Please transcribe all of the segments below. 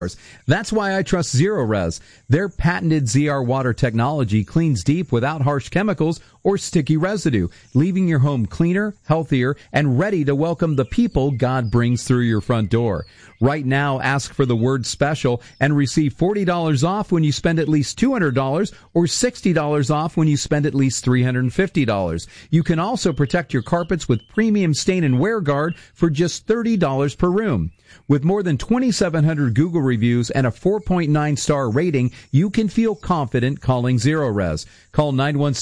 That's why I trust Zerorez. Their patented ZR water technology cleans deep without harsh chemicals or sticky residue, leaving your home cleaner, healthier, and ready to welcome the people God brings through your front door. Right now, ask for the word special and receive $40 off when you spend at least $200 or $60 off when you spend at least $350. You can also protect your carpets with premium stain and wear guard for just $30 per room. With more than 2,700 Google reviews and a 4.9-star rating, you can feel confident calling Zerorez. Call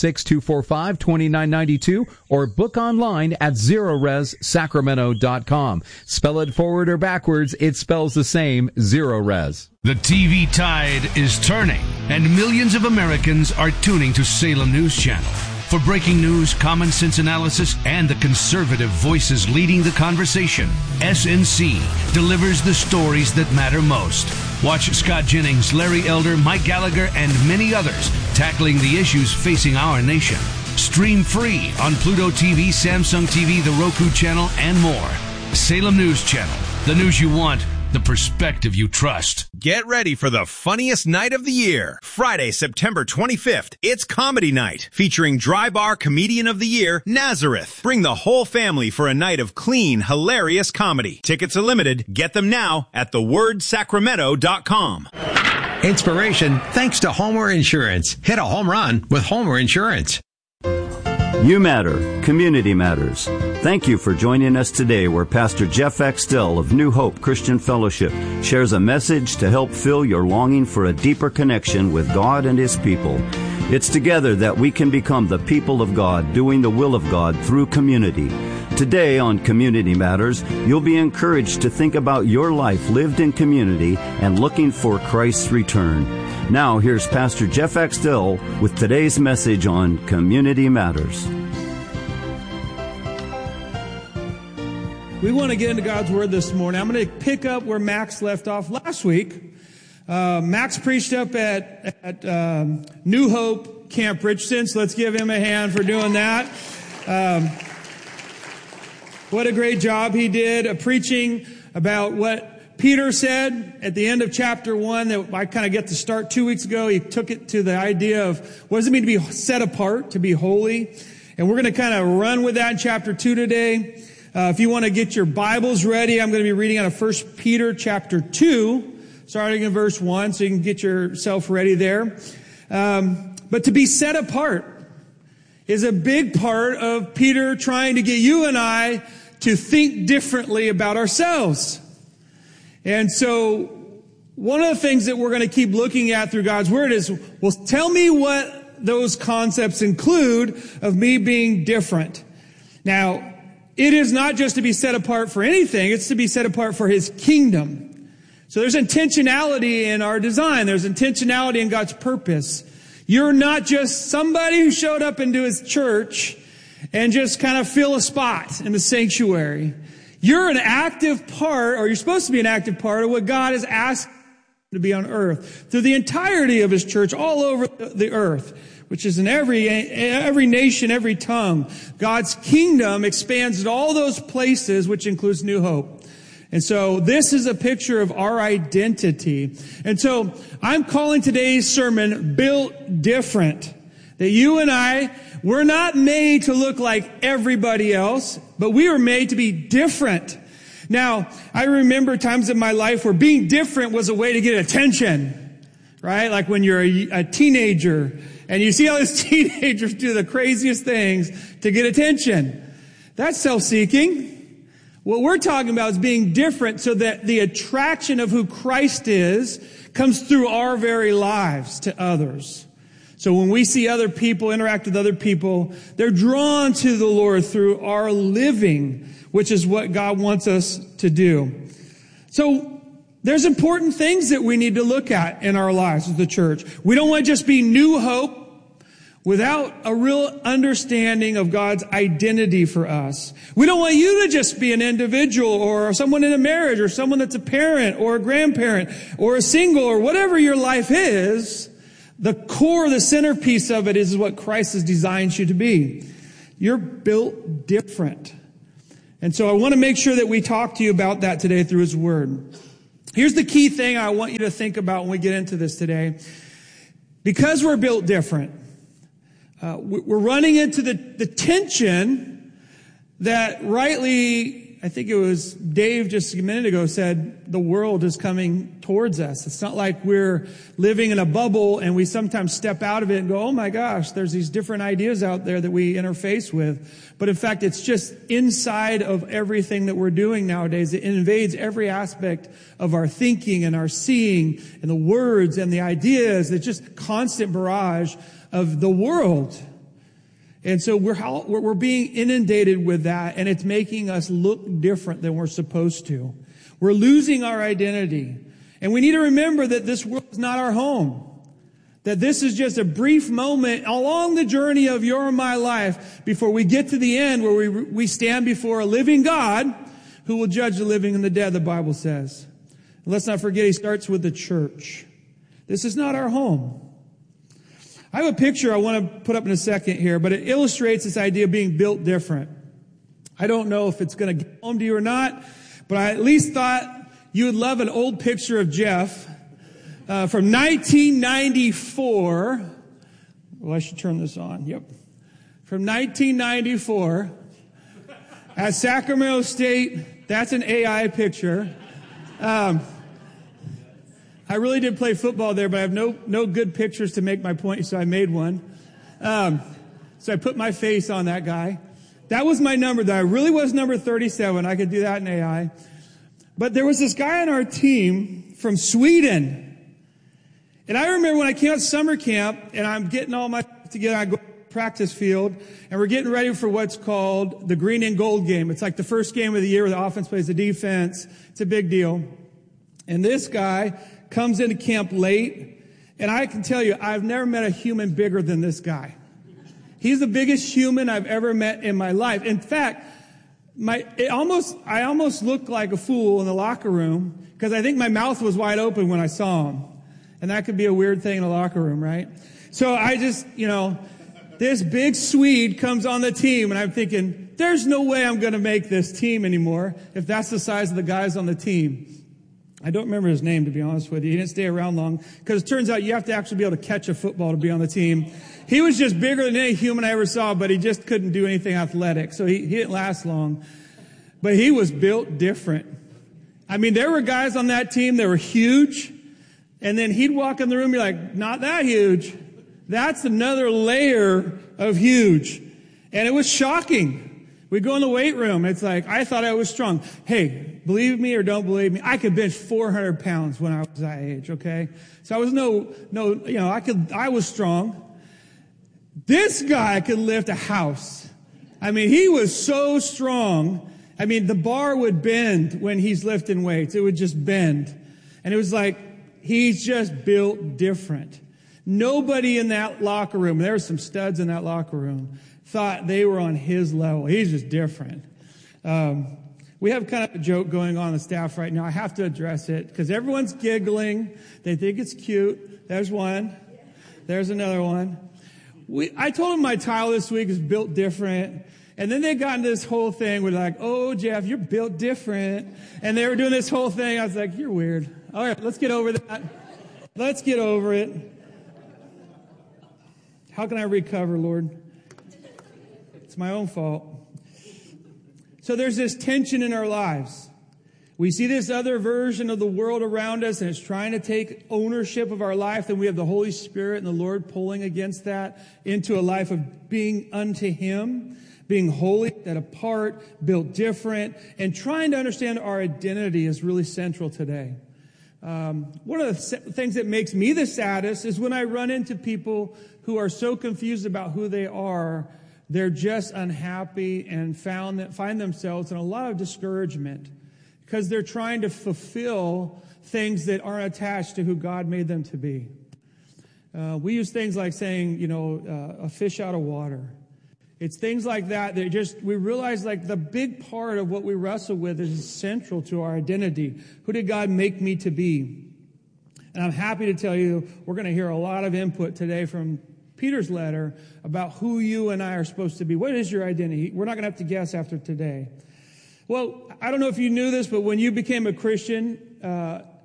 916-245-2992 or book online at ZerorezSacramento.com. Spell it forward or backwards, it spells the same, Zerorez. The TV tide is turning, and millions of Americans are tuning to Salem News Channel. For breaking news, common sense analysis, and the conservative voices leading the conversation, SNC delivers the stories that matter most. Watch Scott Jennings, Larry Elder, Mike Gallagher, and many others tackling the issues facing our nation. Stream free on Pluto TV, Samsung TV, the Roku channel, and more. Salem News Channel. The news you want, the perspective you trust. Get ready for the funniest night of the year. Friday, September 25th, it's Comedy Night, featuring Dry Bar Comedian of the Year, Nazareth. Bring the whole family for a night of clean, hilarious comedy. Tickets are limited. Get them now at thewordsacramento.com. Inspiration thanks to Homer Insurance. Hit a home run with Homer Insurance. You matter. Community matters. Thank you for joining us today, where Pastor Jeff Axtell of New Hope Christian Fellowship shares a message to help fill your longing for a deeper connection with God and His people. It's together that we can become the people of God, doing the will of God through community. Today on Community Matters, you'll be encouraged to think about your life lived in community and looking for Christ's return. Now, here's Pastor Jeff Axtell with today's message on Community Matters. We want to get into God's Word this morning. I'm going to pick up where Max left off last week. Max preached up at New Hope Camp Richardson, so let's give him a hand for doing that. What a great job he did preaching about what Peter said at the end of chapter 1 that I kind of get to start 2 weeks ago. He took it to the idea of what does it mean to be set apart, to be holy. And we're going to kind of run with that in chapter 2 today. If you want to get your Bibles ready, I'm going to be reading out of 1 Peter chapter 2, starting in verse 1, so you can get yourself ready there. But to be set apart is a big part of Peter trying to get you and I to think differently about ourselves. And so one of the things that we're going to keep looking at through God's Word is, well, tell me what those concepts include of me being different. Now, it is not just to be set apart for anything, it's to be set apart for His kingdom. So there's intentionality in our design. There's intentionality in God's purpose. You're not just somebody who showed up into His church and just kind of fill a spot in the sanctuary. You're an active part, or you're supposed to be an active part of what God has asked to be on earth through the entirety of His church all over the earth, which is in every nation, every tongue. God's kingdom expands to all those places, which includes New Hope. And so this is a picture of our identity. And so I'm calling today's sermon Built Different. That you and I, we're not made to look like everybody else, but we were made to be different. Now, I remember times in my life where being different was a way to get attention, right? Like when you're a teenager and you see all these teenagers do the craziest things to get attention. That's self-seeking. What we're talking about is being different so that the attraction of who Christ is comes through our very lives to others. So when we see other people, interact with other people, they're drawn to the Lord through our living, which is what God wants us to do. So there's important things that we need to look at in our lives as the church. We don't want to just be New Hope without a real understanding of God's identity for us. We don't want you to just be an individual or someone in a marriage or someone that's a parent or a grandparent or a single or whatever your life is. The core, the centerpiece of it is what Christ has designed you to be. You're built different. And so I want to make sure that we talk to you about that today through His Word. Here's the key thing I want you to think about when we get into this today. Because we're built different, we're running into the tension that rightly, I think it was Dave just a minute ago said, the world is coming towards us. It's not like we're living in a bubble and we sometimes step out of it and go, oh my gosh, there's these different ideas out there that we interface with. But in fact, it's just inside of everything that we're doing nowadays. It invades every aspect of our thinking and our seeing and the words and the ideas. It's just a constant barrage of the world. And so we're being inundated with that, and it's making us look different than we're supposed to. We're losing our identity. And we need to remember that this world is not our home. That this is just a brief moment along the journey of your and my life before we get to the end where we stand before a living God who will judge the living and the dead, the Bible says. And let's not forget, he starts with the church. This is not our home. I have a picture I want to put up in a second here, but it illustrates this idea of being built different. I don't know if it's going to get home to you or not, but I at least thought you would love an old picture of Jeff from 1994. Well, I should turn this on. Yep. From 1994 at Sacramento State. That's an AI picture. I really did play football there, but I have no good pictures to make my point, so I made one. So I put my face on that guy. That was my number, though. I really was number 37. I could do that in AI. But there was this guy on our team from Sweden. And I remember when I came out summer camp, and I'm getting all my stuff together, I go to the practice field, and we're getting ready for what's called the green and gold game. It's like the first game of the year where the offense plays the defense. It's a big deal. And this guy comes into camp late, and I can tell you, I've never met a human bigger than this guy. He's the biggest human I've ever met in my life. In fact, I almost looked like a fool in the locker room because I think my mouth was wide open when I saw him. And that could be a weird thing in a locker room, right? So I just, this big Swede comes on the team, and I'm thinking, there's no way I'm going to make this team anymore if that's the size of the guys on the team. I don't remember his name, to be honest with you. He didn't stay around long because it turns out you have to actually be able to catch a football to be on the team. He was just bigger than any human I ever saw, but he just couldn't do anything athletic. So he didn't last long. But he was built different. I mean, there were guys on that team that were huge. And then he'd walk in the room and be like, not that huge. That's another layer of huge. And it was shocking. We'd go in the weight room. It's like, I thought I was strong. Hey, believe me or don't believe me, I could bench 400 pounds when I was that age, okay? So I was I was strong. This guy could lift a house. I mean, he was so strong. I mean, the bar would bend when he's lifting weights. It would just bend. And it was like, he's just built different. Nobody in that locker room, there were some studs in that locker room, thought they were on his level. He's just different. We have kind of a joke going on the staff right now. I have to address it because everyone's giggling. They think it's cute. There's one. There's another one. I told them my tile this week is built different. And then they got into this whole thing where they're like, oh, Jeff, you're built different. And they were doing this whole thing. I was like, you're weird. All right, let's get over that. Let's get over it. How can I recover, Lord? It's my own fault. So there's this tension in our lives. We see this other version of the world around us, and it's trying to take ownership of our life. And we have the Holy Spirit and the Lord pulling against that into a life of being unto Him, being holy, set apart, built different, and trying to understand our identity is really central today. One of the things that makes me the saddest is when I run into people who are so confused about who they are, they're just unhappy and find themselves in a lot of discouragement because they're trying to fulfill things that aren't attached to who God made them to be. We use things like saying, a fish out of water. It's things like that we realize like the big part of what we wrestle with is central to our identity. Who did God make me to be? And I'm happy to tell you, we're going to hear a lot of input today from Peter's letter about who you and I are supposed to be. What is your identity? We're not going to have to guess after today. Well, I don't know if you knew this, but when you became a Christian,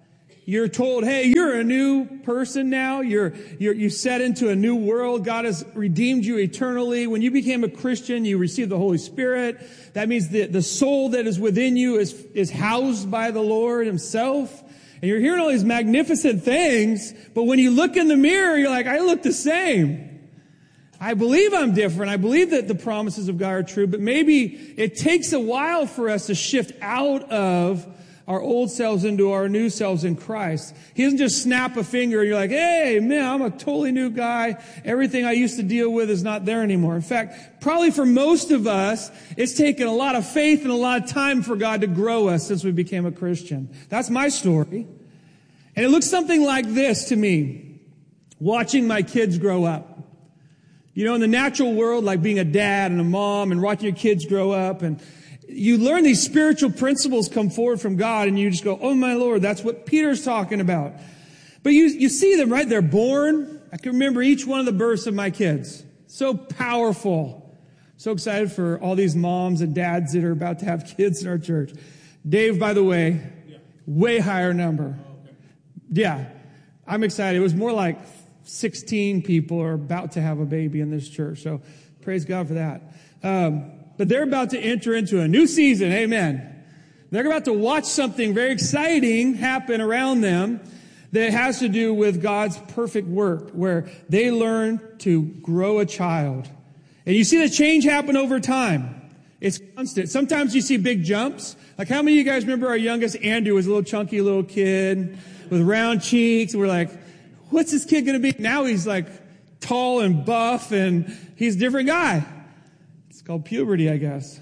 You're told, hey, you're a new person now. You're set into a new world. God has redeemed you eternally. When you became a Christian, you received the Holy Spirit. That means the soul that is within you is housed by the Lord himself. And you're hearing all these magnificent things, but when you look in the mirror, you're like, I look the same. I believe I'm different. I believe that the promises of God are true, but maybe it takes a while for us to shift out of our old selves into our new selves in Christ. He doesn't just snap a finger and you're like, hey, man, I'm a totally new guy. Everything I used to deal with is not there anymore. In fact, probably for most of us, it's taken a lot of faith and a lot of time for God to grow us since we became a Christian. That's my story. And it looks something like this to me, watching my kids grow up. You know, in the natural world, like being a dad and a mom and watching your kids grow up, and you learn these spiritual principles come forward from God, and you just go, oh my Lord, that's what Peter's talking about. But you see them, right? They're born. I can remember each one of the births of my kids. So powerful. So excited for all these moms and dads that are about to have kids in our church. Dave, by the way, way higher number. Yeah, I'm excited. It was more like 16 people are about to have a baby in this church. So praise God for that. But they're about to enter into a new season. Amen. They're about to watch something very exciting happen around them that has to do with God's perfect work, where they learn to grow a child. And you see the change happen over time. It's constant. Sometimes you see big jumps. Like how many of you guys remember our youngest Andrew was a little chunky little kid with round cheeks? And we're like, what's this kid going to be? Now he's like tall and buff and he's a different guy. It's called puberty, I guess.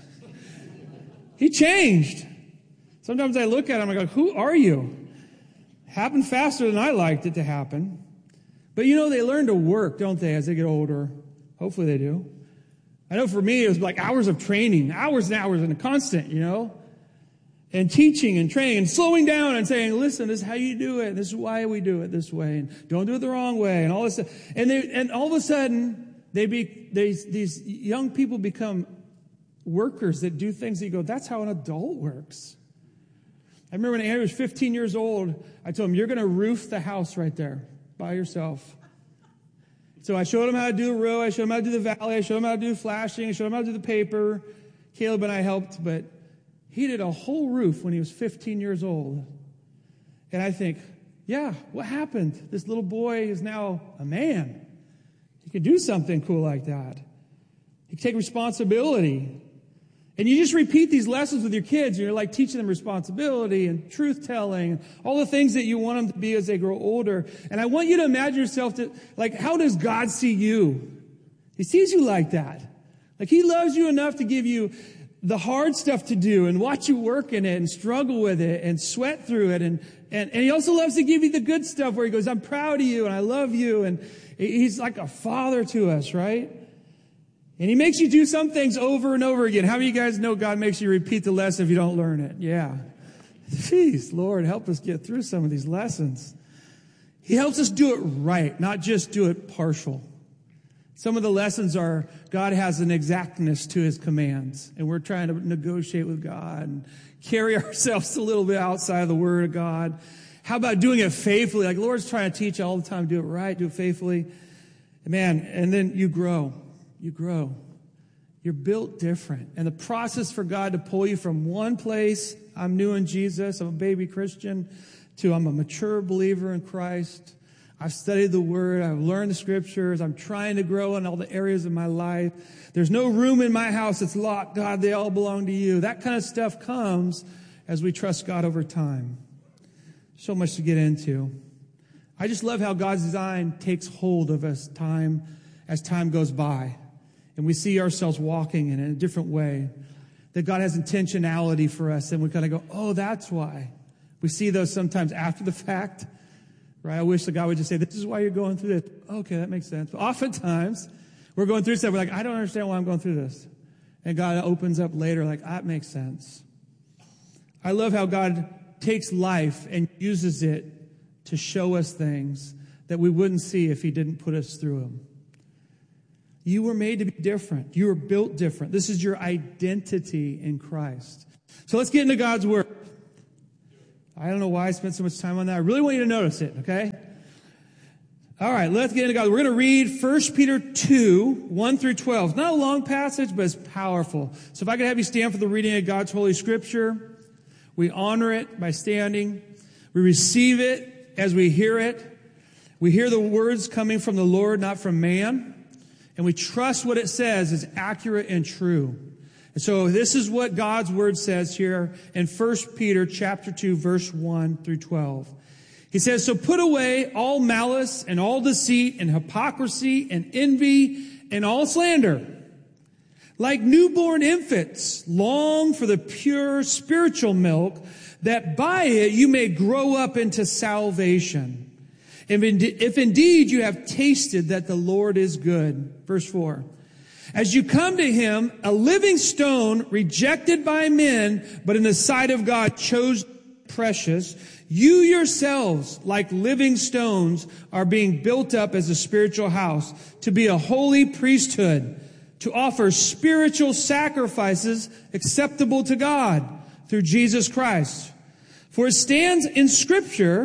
He changed. Sometimes I look at him and I go, who are you? Happened faster than I liked it to happen. But you know, they learn to work, don't they, as they get older? Hopefully they do. I know for me, it was like hours of training, hours and hours and a constant, you know, and teaching and training and slowing down and saying, listen, this is how you do it. This is why we do it this way. And don't do it the wrong way and all this stuff. And all of a sudden, these young people become workers that do things that you go, that's how an adult works. I remember when Andrew was 15 years old, I told him, you're going to roof the house right there by yourself. So I showed him how to do the row. I showed him how to do the valley. I showed him how to do flashing. I showed him how to do the paper. Caleb and I helped, but he did a whole roof when he was 15 years old. And I think, yeah, what happened? This little boy is now a man. He can do something cool like that. He can take responsibility. And you just repeat these lessons with your kids, and you're like teaching them responsibility and truth-telling, all the things that you want them to be as they grow older. And I want you to imagine yourself like, how does God see you? He sees you like that. Like he loves you enough to give you the hard stuff to do and watch you work in it and struggle with it and sweat through it. And he also loves to give you the good stuff where he goes, I'm proud of you and I love you. And he's like a father to us, right? And he makes you do some things over and over again. How many of you guys know God makes you repeat the lesson if you don't learn it? Yeah. Jeez, Lord, help us get through some of these lessons. He helps us do it right, not just do it partial. Some of the lessons are God has an exactness to his commands, and we're trying to negotiate with God and carry ourselves a little bit outside of the word of God. How about doing it faithfully? Like the Lord's trying to teach you all the time, do it right, do it faithfully. Man, and then you grow. You grow. You're built different. And the process for God to pull you from one place, I'm new in Jesus, I'm a baby Christian, to I'm a mature believer in Christ. I've studied the Word. I've learned the Scriptures. I'm trying to grow in all the areas of my life. There's no room in my house that's locked. God, they all belong to you. That kind of stuff comes as we trust God over time. So much to get into. I just love how God's design takes hold of us as time goes by. And we see ourselves walking in a different way. That God has intentionality for us. And we kind of go, oh, that's why. We see those sometimes after the fact. Right? I wish that God would just say, this is why you're going through this. Okay, that makes sense. But oftentimes, we're going through stuff. We're like, I don't understand why I'm going through this. And God opens up later like, that makes sense. I love how God takes life and uses it to show us things that we wouldn't see if he didn't put us through them. You were made to be different. You were built different. This is your identity in Christ. So let's get into God's Word. I don't know why I spent so much time on that. I really want you to notice it, okay? All right, let's get into God. We're going to read 1 Peter 2, 1 through 12. It's not a long passage, but it's powerful. So if I could have you stand for the reading of God's Holy Scripture. We honor it by standing. We receive it as we hear it. We hear the words coming from the Lord, not from man. And we trust what it says is accurate and true. And so this is what God's Word says here in 1 Peter chapter 2, verse 1 through 12. He says, so put away all malice and all deceit and hypocrisy and envy and all slander. Like newborn infants, long for the pure spiritual milk, that by it you may grow up into salvation. If indeed you have tasted that the Lord is good. Verse 4. As you come to him, a living stone rejected by men, but in the sight of God chosen precious, you yourselves, like living stones, are being built up as a spiritual house to be a holy priesthood, to offer spiritual sacrifices acceptable to God through Jesus Christ. For it stands in Scripture,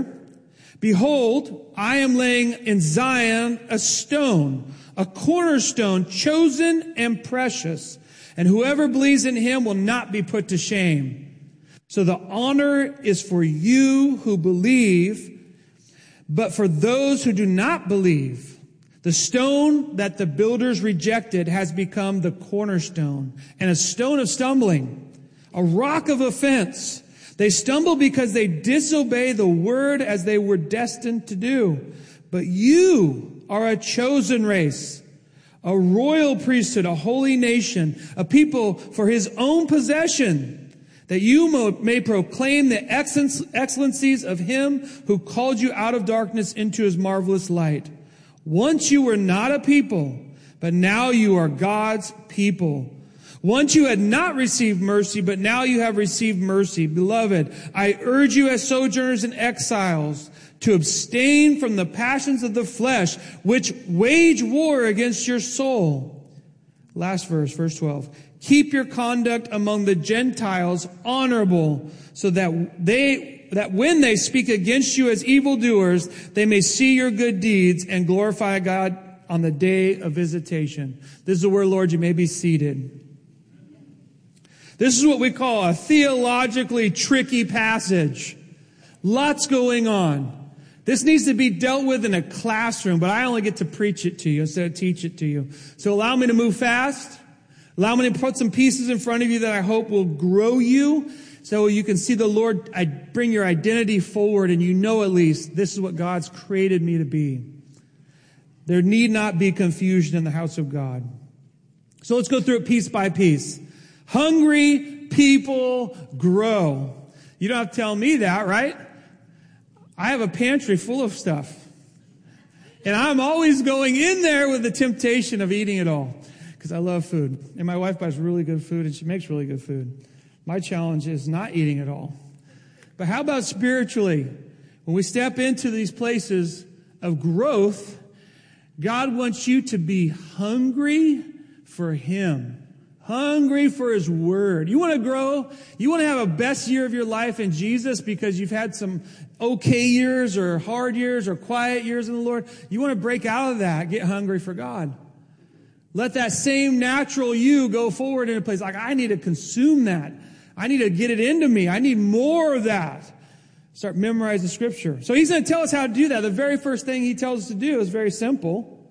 behold, I am laying in Zion a stone, a cornerstone, chosen and precious, and whoever believes in him will not be put to shame. So the honor is for you who believe, but for those who do not believe, the stone that the builders rejected has become the cornerstone and a stone of stumbling, a rock of offense. They stumble because they disobey the word as they were destined to do. But you are a chosen race, a royal priesthood, a holy nation, a people for his own possession, that you may proclaim the excellencies of him who called you out of darkness into his marvelous light. Once you were not a people, but now you are God's people. Once you had not received mercy, but now you have received mercy. Beloved, I urge you as sojourners and exiles to abstain from the passions of the flesh, which wage war against your soul. Last verse, verse 12. Keep your conduct among the Gentiles honorable, so that when they speak against you as evildoers, they may see your good deeds and glorify God on the day of visitation. This is the word, Lord. You may be seated. This is what we call a theologically tricky passage. Lots going on. This needs to be dealt with in a classroom, but I only get to preach it to you instead of teach it to you. So allow me to move fast. Allow me to put some pieces in front of you that I hope will grow you so you can see the Lord. I bring your identity forward and you know at least this is what God's created me to be. There need not be confusion in the house of God. So let's go through it piece by piece. Hungry people grow. You don't have to tell me that, right? I have a pantry full of stuff. And I'm always going in there with the temptation of eating it all. Because I love food. And my wife buys really good food and she makes really good food. My challenge is not eating it all. But how about spiritually? When we step into these places of growth, God wants you to be hungry for him. Hungry for his word. You want to grow? You want to have a best year of your life in Jesus because you've had some okay years or hard years or quiet years in the Lord? You want to break out of that. Get hungry for God. Let that same natural you go forward in a place like, I need to consume that. I need to get it into me. I need more of that. Start memorizing Scripture. So he's going to tell us how to do that. The very first thing he tells us to do is very simple.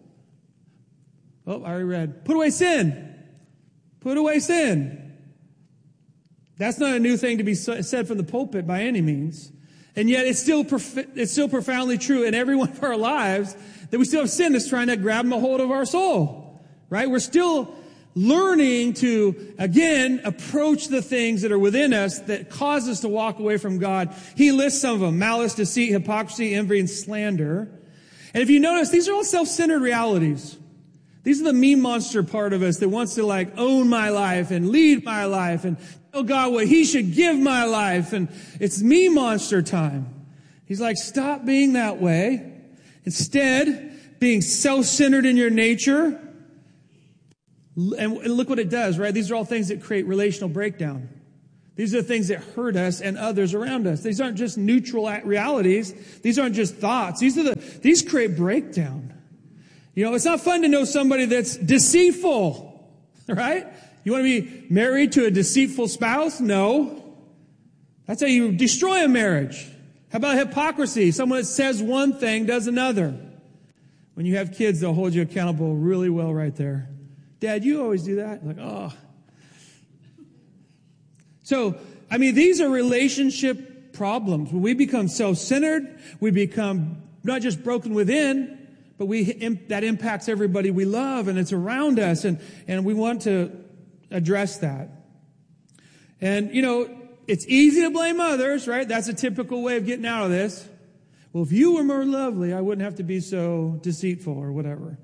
Oh, I already read. Put away sin. Put away sin. That's not a new thing to be said from the pulpit by any means. And yet it's still profoundly true in every one of our lives that we still have sin that's trying to grab a hold of our soul. Right? We're still learning to, again, approach the things that are within us that cause us to walk away from God. He lists some of them: malice, deceit, hypocrisy, envy, and slander. And if you notice, these are all self-centered realities. These are the me monster part of us that wants to own my life and lead my life and tell God what he should give my life. And it's me monster time. He's like, stop being that way. Instead, being self-centered in your nature. And look what it does, right? These are all things that create relational breakdown. These are the things that hurt us and others around us. These aren't just neutral realities. These aren't just thoughts. These create breakdown. You know, it's not fun to know somebody that's deceitful, right? You want to be married to a deceitful spouse? No. That's how you destroy a marriage. How about hypocrisy? Someone that says one thing, does another. When you have kids, they'll hold you accountable really well right there. Dad, you always do that? Like, oh. So, I mean, these are relationship problems. When we become self-centered, we become not just broken within, but that impacts everybody we love, and it's around us, and we want to address that. And, you know, it's easy to blame others, right? That's a typical way of getting out of this. Well, if you were more lovely, I wouldn't have to be so deceitful or whatever.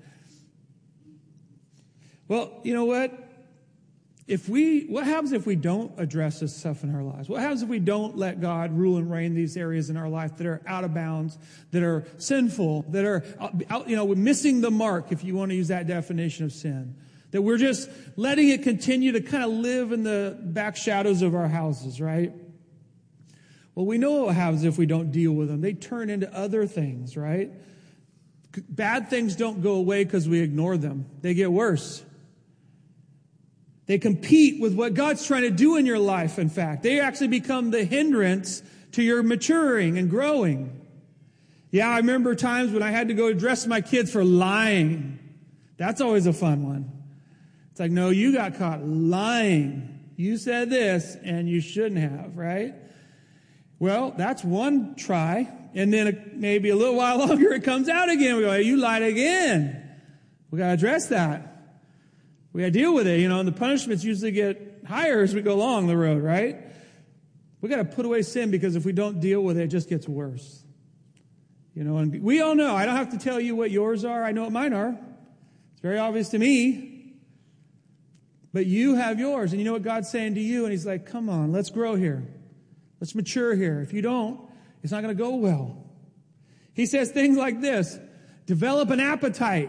Well, you know what? What happens if we don't address this stuff in our lives? What happens if we don't let God rule and reign these areas in our life that are out of bounds, that are sinful, that are, we're missing the mark, if you want to use that definition of sin? That we're just letting it continue to kind of live in the back shadows of our houses, right? Well, we know what happens if we don't deal with them. They turn into other things, right? Bad things don't go away because we ignore them. They get worse. They compete with what God's trying to do in your life, in fact. They actually become the hindrance to your maturing and growing. Yeah, I remember times when I had to go address my kids for lying. That's always a fun one. It's like, no, you got caught lying. You said this, and you shouldn't have, right? Well, that's one try. And then maybe a little while longer, it comes out again. We go, hey, you lied again. We got to address that. We got to deal with it, and the punishments usually get higher as we go along the road, right? We got to put away sin, because if we don't deal with it, it just gets worse. And we all know. I don't have to tell you what yours are. I know what mine are. It's very obvious to me. But you have yours, and you know what God's saying to you, and He's like, come on, let's grow here. Let's mature here. If you don't, it's not going to go well. He says things like this: develop an appetite.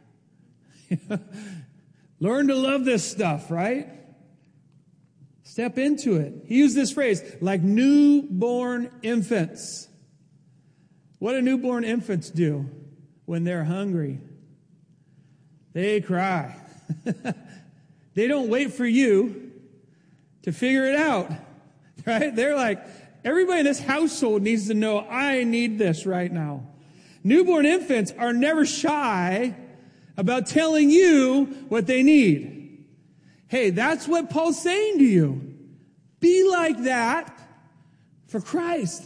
Learn to love this stuff, right? Step into it. He used this phrase, like newborn infants. What do newborn infants do when they're hungry? They cry. They don't wait for you to figure it out, right? They're like, everybody in this household needs to know, I need this right now. Newborn infants are never shy about telling you what they need. Hey, that's what Paul's saying to you. Be like that for Christ.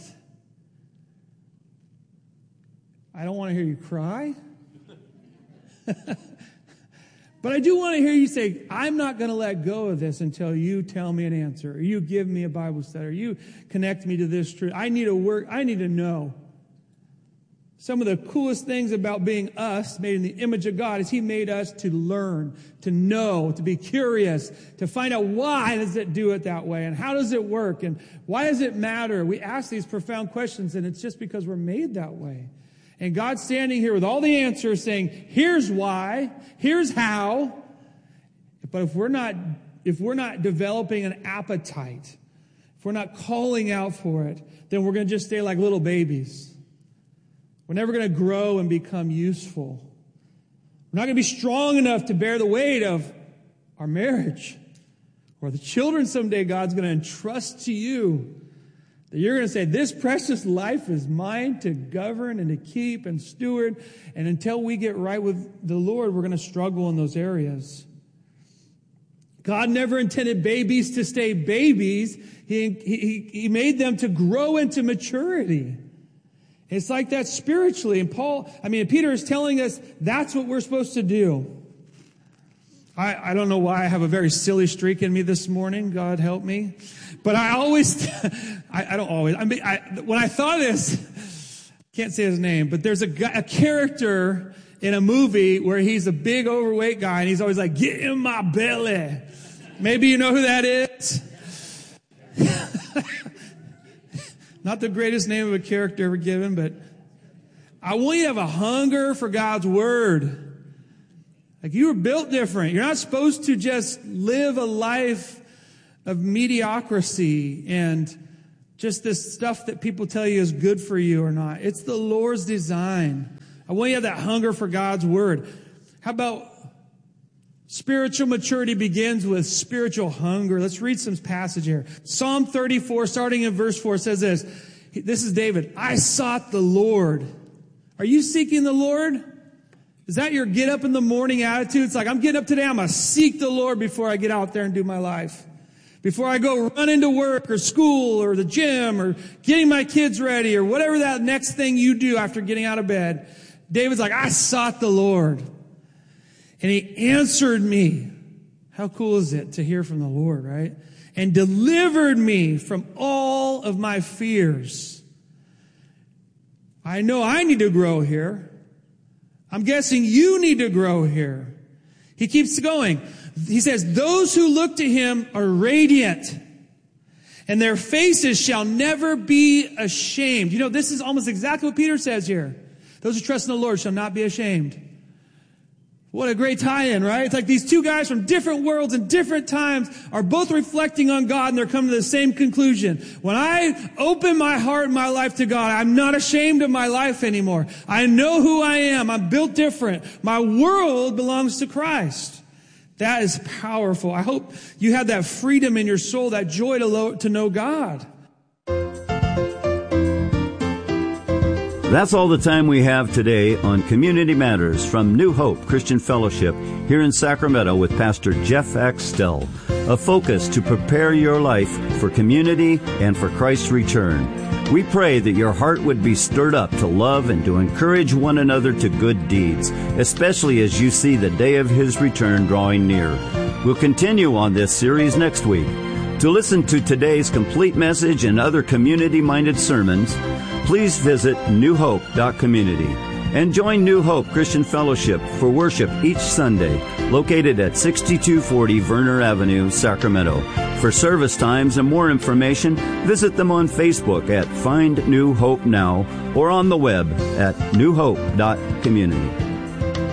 I don't want to hear you cry. But I do want to hear you say, I'm not going to let go of this until you tell me an answer, or you give me a Bible study, or you connect me to this truth. I need to know. Some of the coolest things about being us, made in the image of God, is He made us to learn, to know, to be curious, to find out why does it do it that way, and how does it work, and why does it matter? We ask these profound questions, and it's just because we're made that way. And God's standing here with all the answers saying, here's why, here's how. But if we're not developing an appetite, if we're not calling out for it, then we're going to just stay like little babies. We're never going to grow and become useful. We're not going to be strong enough to bear the weight of our marriage or the children someday God's going to entrust to you. That you're going to say, this precious life is mine to govern and to keep and steward. And until we get right with the Lord, we're going to struggle in those areas. God never intended babies to stay babies. He made them to grow into maturity. It's like that spiritually. And Peter is telling us that's what we're supposed to do. I don't know why I have a very silly streak in me this morning. God help me. But I always, I don't always, when I thought of this, can't say his name, but there's a character in a movie where he's a big overweight guy and he's always like, get in my belly. Maybe you know who that is. Not the greatest name of a character ever given, but I want you to have a hunger for God's word. Like, you were built different. You're not supposed to just live a life of mediocrity and just this stuff that people tell you is good for you or not. It's the Lord's design. I want you to have that hunger for God's word. How about spiritual maturity begins with spiritual hunger? Let's read some passage here. Psalm 34, starting in verse 4, says this. This is David. I sought the Lord. Are you seeking the Lord? Is that your get up in the morning attitude? It's like, I'm getting up today, I'm going to seek the Lord before I get out there and do my life. Before I go run into work or school or the gym or getting my kids ready or whatever that next thing you do after getting out of bed. David's like, I sought the Lord. And he answered me. How cool is it to hear from the Lord, right? And delivered me from all of my fears. I know I need to grow here. I'm guessing you need to grow here. He keeps going. He says, those who look to him are radiant, and their faces shall never be ashamed. You know, this is almost exactly what Peter says here. Those who trust in the Lord shall not be ashamed. What a great tie-in, right? It's like these two guys from different worlds and different times are both reflecting on God, and they're coming to the same conclusion. When I open my heart and my life to God, I'm not ashamed of my life anymore. I know who I am. I'm built different. My world belongs to Christ. That is powerful. I hope you have that freedom in your soul, that joy to know God. That's all the time we have today on Community Matters from New Hope Christian Fellowship here in Sacramento with Pastor Jeff Axtell. A focus to prepare your life for community and for Christ's return. We pray that your heart would be stirred up to love and to encourage one another to good deeds, especially as you see the day of His return drawing near. We'll continue on this series next week. To listen to today's complete message and other community-minded sermons, please visit newhope.community and join New Hope Christian Fellowship for worship each Sunday, located at 6240 Verner Avenue, Sacramento. For service times and more information, visit them on Facebook at Find New Hope Now or on the web at newhope.community.